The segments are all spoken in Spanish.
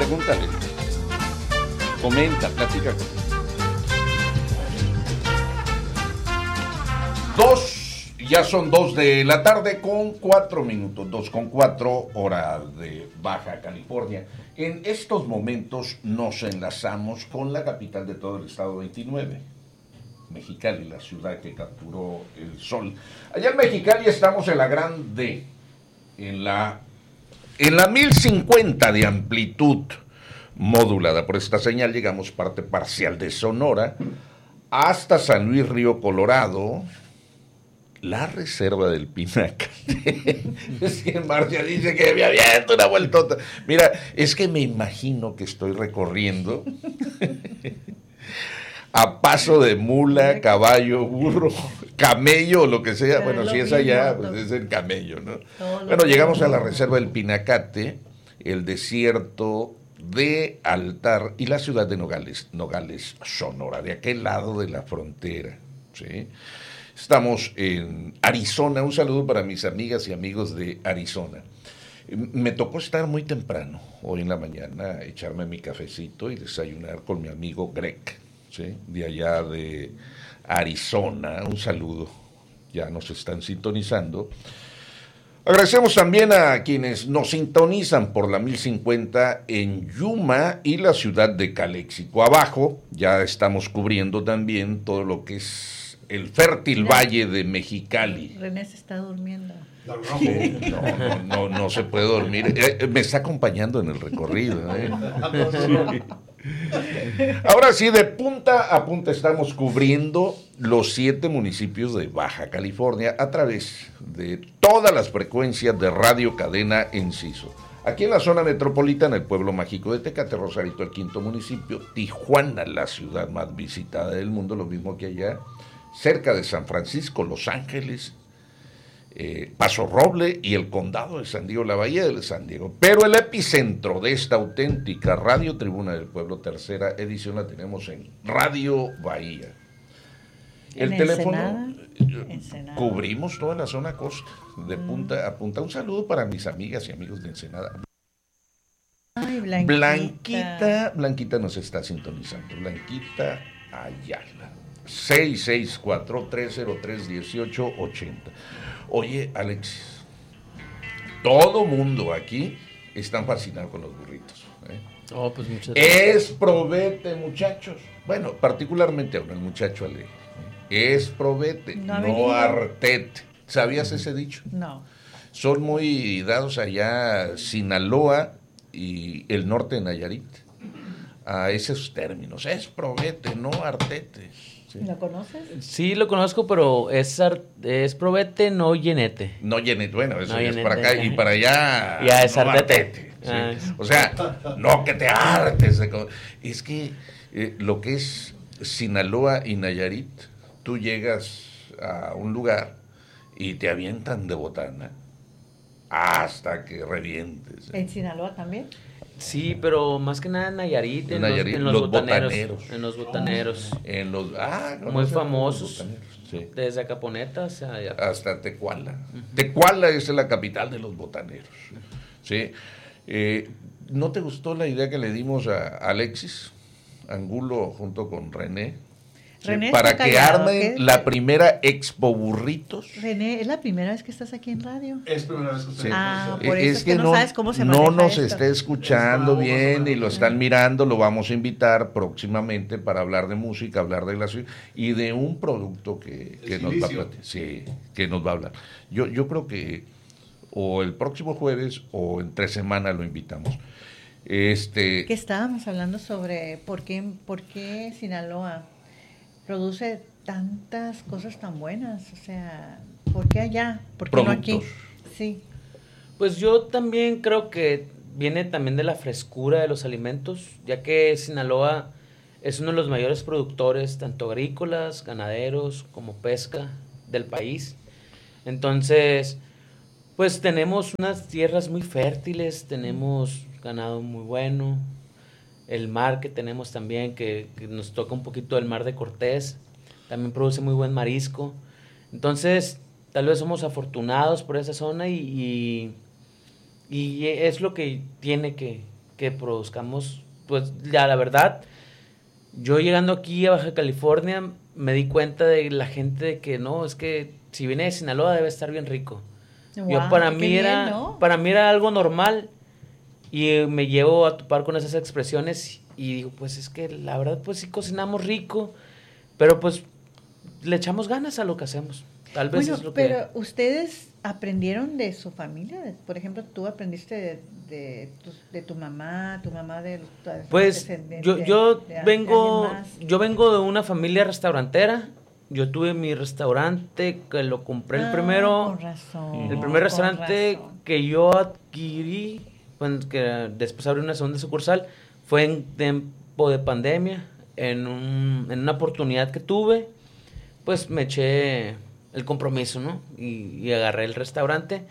Pregúntale. Comenta, platica. Ya son 2 de la tarde con 4 minutos, 2:04, hora de Baja California. En estos momentos nos enlazamos con la capital de todo el estado 29, Mexicali, la ciudad que capturó el sol. Allá en Mexicali estamos en la Gran D, en la 1050 de amplitud modulada. Por esta señal llegamos parte parcial de Sonora hasta San Luis Río Colorado, la reserva del Pinacate. Es que Marcia dice que me aviento una vueltota. Mira, es que me imagino que estoy recorriendo a paso de mula, caballo, burro, camello, o lo que sea. Bueno, si es allá, pues es el camello, ¿no? Bueno, llegamos a la reserva del Pinacate, el desierto de Altar y la ciudad de Nogales, Sonora, de aquel lado de la frontera, ¿sí? Estamos en Arizona. Un saludo para mis amigas y amigos de Arizona. Me tocó estar muy temprano hoy en la mañana, echarme mi cafecito y desayunar con mi amigo Greg, ¿sí? De allá de Arizona. Un saludo, ya nos están sintonizando. Agradecemos también a quienes nos sintonizan por la 1050 en Yuma y la ciudad de Calexico. Abajo ya estamos cubriendo también todo lo que es el fértil valle de Mexicali. René se está durmiendo. Sí, no se puede dormir. Me está acompañando en el recorrido. Sí. Ahora sí, de punta a punta estamos cubriendo los 7 municipios de Baja California a través de todas las frecuencias de Radio Cadena Enciso. Aquí en la zona metropolitana, el pueblo mágico de Tecate, Rosarito, el 5º municipio, Tijuana, la ciudad más visitada del mundo, lo mismo que allá, cerca de San Francisco, Los Ángeles, Paso Roble y el condado de San Diego, la bahía de San Diego. Pero el epicentro de esta auténtica Radio Tribuna del Pueblo, tercera edición, la tenemos en Radio Bahía. El teléfono, Ensenada. Cubrimos toda la zona costa, de punta a punta. Un saludo para mis amigas y amigos de Ensenada. Ay, Blanquita nos está sintonizando. Blanquita Ayala. 664-303-1880. Oye, Alexis, todo mundo aquí está fascinado con los burritos. Oh, pues muchas gracias. Es probete, muchachos. Bueno, particularmente a uno, el muchacho alegre. Es probete, no artete. ¿Sabías ese dicho? No. Son muy dados allá Sinaloa y el norte de Nayarit a esos términos. Es probete, no artete. ¿Sí? ¿Lo conoces? Sí, lo conozco, pero es probete, no llenete. No llenete, bueno, eso no es llenete, para acá y para allá. Ya es no artete. ¿sí? O sea, no que te hartes. Es que lo que es Sinaloa y Nayarit, tú llegas a un lugar y te avientan de botana hasta que revientes. ¿En Sinaloa también? Sí, pero más que nada en Nayarit, en los botaneros. En los botaneros. Muy famosos. Sí. Desde Acaponeta hasta Tecuala. Tecuala es la capital de los botaneros. ¿Sí? ¿No te gustó la idea que le dimos a Alexis Angulo junto con René? René para que armen la primera Expo Burritos. René, ¿es la primera vez que estás aquí en radio? Es la primera vez que estoy aquí. Por eso es que no sabes cómo se maneja no nos esto. está escuchando bien y lo están mirando. Lo vamos a invitar próximamente para hablar de música, hablar de la ciudad y de un producto que nos va a platicar. Sí, que nos va a hablar. Yo creo que o el próximo jueves o entre semana lo invitamos. Que estábamos hablando sobre por qué Sinaloa produce tantas cosas tan buenas, o sea, ¿por qué allá? ¿Por qué no aquí? Sí. Pues yo también creo que viene también de la frescura de los alimentos, ya que Sinaloa es uno de los mayores productores, tanto agrícolas, ganaderos, como pesca del país. Entonces, pues tenemos unas tierras muy fértiles, tenemos ganado muy bueno, el mar que tenemos también, que nos toca un poquito el mar de Cortés, también produce muy buen marisco. Entonces, tal vez somos afortunados por esa zona y es lo que tiene que que produzcamos, pues ya la verdad, yo llegando aquí a Baja California me di cuenta de la gente de que no, es que si viene de Sinaloa debe estar bien rico. Wow, para mí era algo normal y me llevo a topar con esas expresiones y digo, pues es que la verdad pues sí cocinamos rico, pero pues le echamos ganas a lo que hacemos. Tal vez es lo pero ustedes aprendieron de su familia, por ejemplo, tú aprendiste de tu mamá de pues yo vengo de una familia restaurantera. Yo tuve mi restaurante que lo compré el primero. Con razón. El primer restaurante que yo adquirí, pues, que después abrí una segunda sucursal, fue en tiempo de pandemia, en una oportunidad que tuve, pues me eché el compromiso, ¿no? Y agarré el restaurante.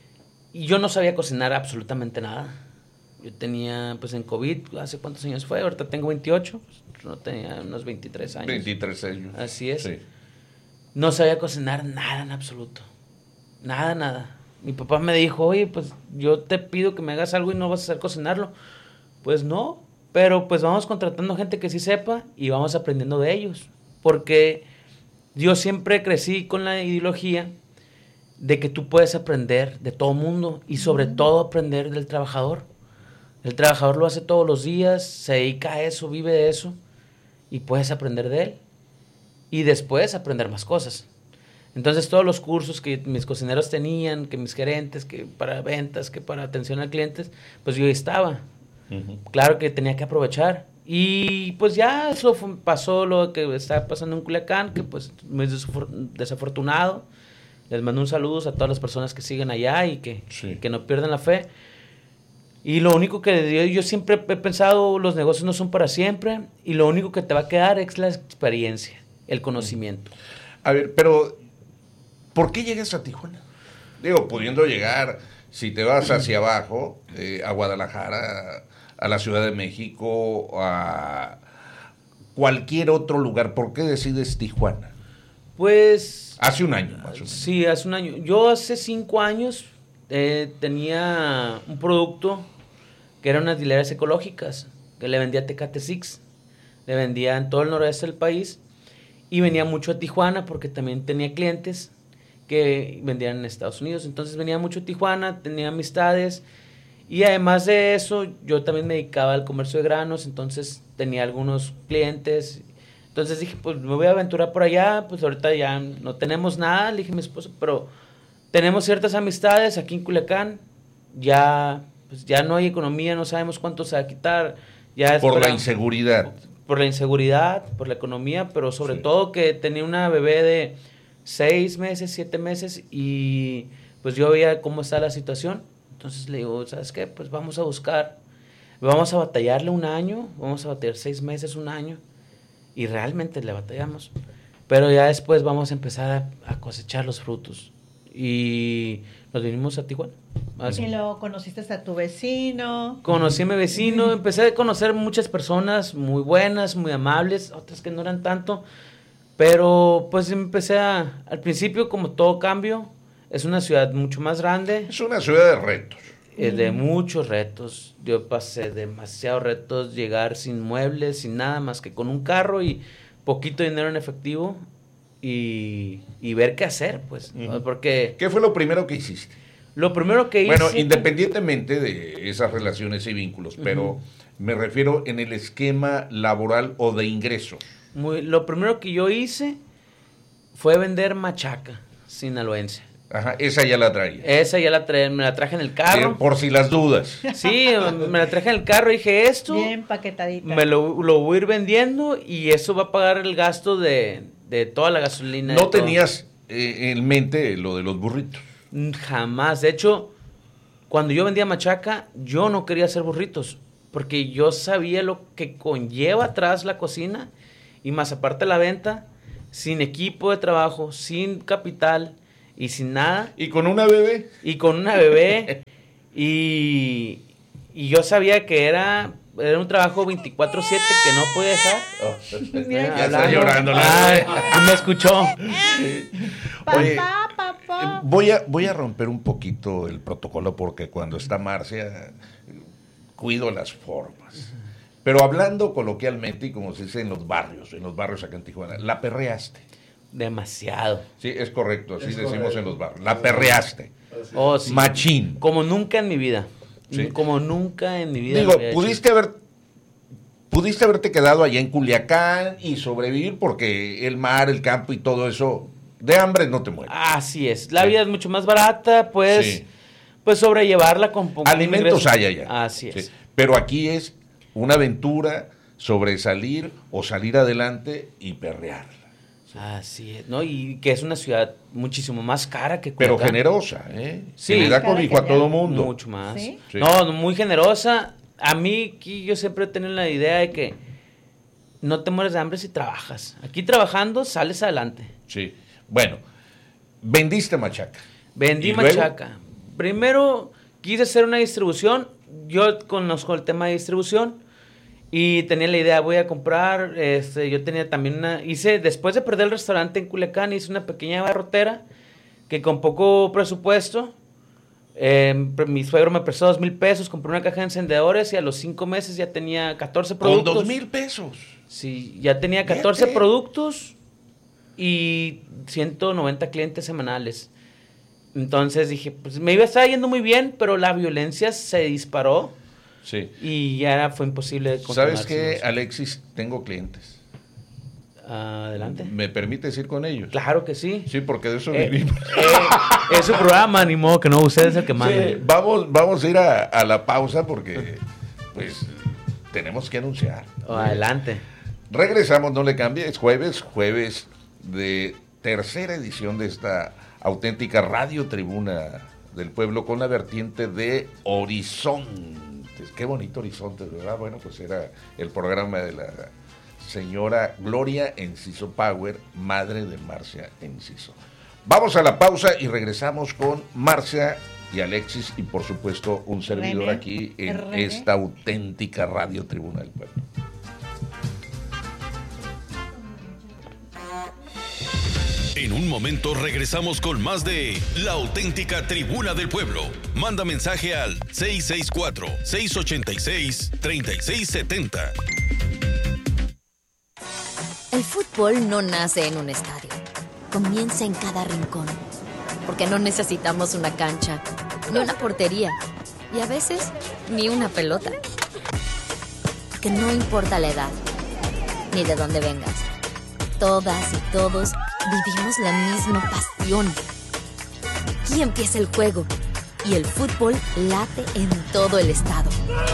Y yo no sabía cocinar absolutamente nada. Yo tenía, pues en COVID, ¿hace cuántos años fue? Ahorita tengo 28, pues, no tenía unos 23 años. 23 años. Así es. Sí. No sabía cocinar nada en absoluto. Nada. Mi papá me dijo, oye, pues yo te pido que me hagas algo y no vas a saber cocinarlo. Pues no, pero pues vamos contratando gente que sí sepa y vamos aprendiendo de ellos. Porque yo siempre crecí con la ideología de que tú puedes aprender de todo mundo y sobre todo aprender del trabajador. El trabajador lo hace todos los días, se dedica a eso, vive de eso y puedes aprender de él y después aprender más cosas. Entonces todos los cursos que mis cocineros tenían, que mis gerentes, que para ventas, que para atención a clientes, pues yo estaba. Uh-huh. Claro que tenía que aprovechar. Y pues ya eso pasó lo que está pasando en Culiacán, que pues muy desafortunado. Les mando un saludo a todas las personas que siguen allá y que no pierdan la fe. Y lo único que yo siempre he pensado, los negocios no son para siempre y lo único que te va a quedar es la experiencia, el conocimiento. A ver, pero ¿por qué llegas a Tijuana? Digo, pudiendo llegar, si te vas hacia abajo, a Guadalajara, a la Ciudad de México, a cualquier otro lugar, ¿por qué decides Tijuana? Pues... Hace un año, más o menos. Sí, hace un año. Yo hace 5 años tenía un producto que eran unas hileras ecológicas, que le vendía a Tecate Six, le vendía en todo el noroeste del país y venía mucho a Tijuana porque también tenía clientes que vendían en Estados Unidos, entonces venía mucho a Tijuana, tenía amistades y además de eso yo también me dedicaba al comercio de granos, entonces tenía algunos clientes. Entonces dije, pues me voy a aventurar por allá, pues ahorita ya no tenemos nada, le dije a mi esposo, pero tenemos ciertas amistades aquí en Culiacán, ya no hay economía, no sabemos cuánto se va a quitar. Ya por la inseguridad. Por la inseguridad, por la economía, pero sobre todo que tenía una bebé de 6 meses, 7 meses y pues yo veía cómo está la situación. Entonces le digo, ¿sabes qué? Pues vamos a buscar, vamos a batallarle un año, vamos a batallar 6 meses, un año. Y realmente le batallamos. Pero ya después vamos a empezar a cosechar los frutos. Y nos vinimos a Tijuana. Así. Y luego conociste a tu vecino. Conocí a mi vecino. Empecé a conocer muchas personas muy buenas, muy amables. Otras que no eran tanto. Pero pues empecé al principio, como todo cambio, es una ciudad mucho más grande. Es una ciudad de retos. De muchos retos. Yo pasé demasiados retos, llegar sin muebles, sin nada más que con un carro y poquito dinero en efectivo y ver qué hacer, pues. Uh-huh. Porque ¿qué fue lo primero que hiciste? Lo primero que hice... Bueno, independientemente de esas relaciones y vínculos, pero me refiero en el esquema laboral o de ingreso. Lo primero que yo hice fue vender machaca sinaloense. Ajá, esa ya la traía. Esa ya la traía, me la traje en el carro. Por si las dudas. Sí, me la traje en el carro y dije, esto... Bien empaquetadita. Me lo voy a ir vendiendo y eso va a pagar el gasto de toda la gasolina. ¿No tenías en mente lo de los burritos? Jamás. De hecho, cuando yo vendía machaca, yo no quería hacer burritos. Porque yo sabía lo que conlleva atrás la cocina y más aparte la venta, sin equipo de trabajo, sin capital... Y sin nada. ¿Y con una bebé? Y con una bebé. y yo sabía que era un trabajo 24/7 que no podía dejar. Ya está llorando. Me escuchó. Oye, voy a romper un poquito el protocolo porque cuando está Marcia cuido las formas. Pero hablando coloquialmente, y como se dice en los barrios acá en Tijuana, la perreaste. Demasiado. Sí, es correcto, así decimos en los barrios. La perreaste. Oh, sí. Machín. Como nunca en mi vida. Sí. Como nunca en mi vida. Digo, pudiste haberte quedado allá en Culiacán y sobrevivir porque el mar, el campo y todo eso, de hambre no te mueres. Así es. La vida es mucho más barata, pues sobrellevarla con poco alimentos hay allá. Así es. Sí. Pero aquí es una aventura, sobresalir o salir adelante y perrear. Sí. Así es, ¿no? Y que es una ciudad muchísimo más cara que Pero Culiacán. generosa, ¿eh? Sí. Que le da cobijo a todo mundo. Mucho más. ¿Sí? Sí. No, muy generosa. A mí aquí yo siempre he tenido la idea de que no te mueres de hambre si trabajas. Aquí trabajando sales adelante. Sí. Bueno, vendiste machaca. Vendí machaca. Primero quise hacer una distribución. Yo conozco el tema de distribución y tenía la idea, voy a comprar, yo tenía también después de perder el restaurante en Culiacán, hice una pequeña barrotera que con poco presupuesto, mi suegro me prestó 2,000 pesos, compré una caja de encendedores y a los 5 meses ya tenía 14 productos. Con 2,000 pesos. Sí, ya tenía 14 productos y 190 clientes semanales. Entonces dije, pues me estaba yendo muy bien, pero la violencia se disparó. Sí. Y ya fue imposible continuar. ¿Sabes qué, Alexis? Tengo clientes. Adelante. ¿Me permites ir con ellos? Claro que sí. Sí, porque de eso vivimos. Es su programa, ni modo que no, usted es el que manda. Sí, vamos a ir a la pausa porque pues tenemos que anunciar. Adelante. Regresamos, no le cambie, es jueves de tercera edición de esta auténtica Radio Tribuna del Pueblo con la vertiente de Horizontes. Qué bonito Horizontes, ¿verdad? Bueno, pues era el programa de la señora Gloria Enciso Power, madre de Marcia Enciso. Vamos a la pausa y regresamos con Marcia y Alexis y por supuesto un servidor aquí en esta auténtica Radio Tribuna del Pueblo. En un momento regresamos con más de La Auténtica Tribuna del Pueblo. Manda mensaje al 664-686-3670. El fútbol no nace en un estadio. Comienza en cada rincón. Porque no necesitamos una cancha, ni una portería, y a veces ni una pelota. Porque no importa la edad, ni de dónde vengas. Todas y todos vivimos la misma pasión. Aquí empieza el juego y el fútbol late en todo el estado.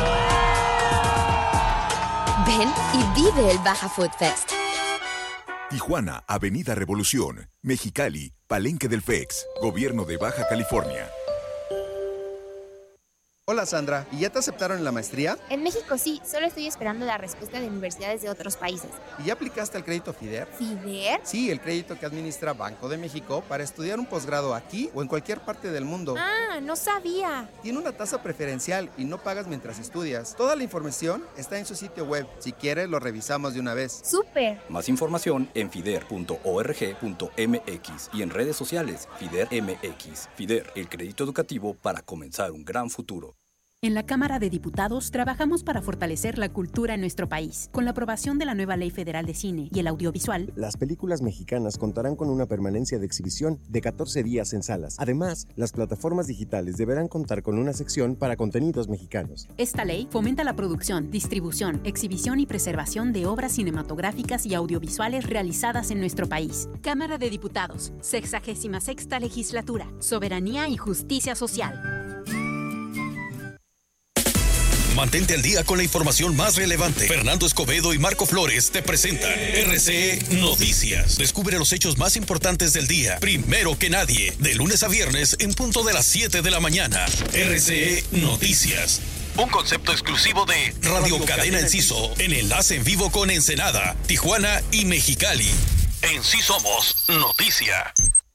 Ven y vive el Baja Food Fest. Tijuana, Avenida Revolución, Mexicali, Palenque del FEX, Gobierno de Baja California. Hola Sandra, ¿y ya te aceptaron en la maestría? En México sí, solo estoy esperando la respuesta de universidades de otros países. ¿Y ya aplicaste al crédito FIDER? ¿FIDER? Sí, el crédito que administra Banco de México para estudiar un posgrado aquí o en cualquier parte del mundo. Ah, no sabía. Tiene una tasa preferencial y no pagas mientras estudias. Toda la información está en su sitio web. Si quieres, lo revisamos de una vez. ¡Súper! Más información en fider.org.mx y en redes sociales FIDER MX. FIDER, el crédito educativo para comenzar un gran futuro. En la Cámara de Diputados trabajamos para fortalecer la cultura en nuestro país. Con la aprobación de la nueva Ley Federal de Cine y el Audiovisual, las películas mexicanas contarán con una permanencia de exhibición de 14 días en salas. Además, las plataformas digitales deberán contar con una sección para contenidos mexicanos. Esta ley fomenta la producción, distribución, exhibición y preservación de obras cinematográficas y audiovisuales realizadas en nuestro país. Cámara de Diputados, 66ª Legislatura, Soberanía y Justicia Social. Mantente al día con la información más relevante. Fernando Escobedo y Marco Flores te presentan RCE Noticias. Descubre los hechos más importantes del día, primero que nadie, de lunes a viernes en punto de las 7 de la mañana. RCE Noticias. Un concepto exclusivo de Radio Cadena Enciso, en enlace en vivo con Ensenada, Tijuana y Mexicali. En Sí Somos Noticia.